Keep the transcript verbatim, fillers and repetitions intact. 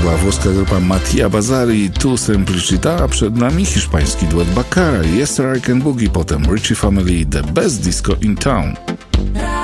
była włoska grupa Mattia Bazari, Tu Semplicità, a przed nami hiszpański duet Baccara, Yesterday Can Boogie, potem Richie Family, The Best Disco in Town.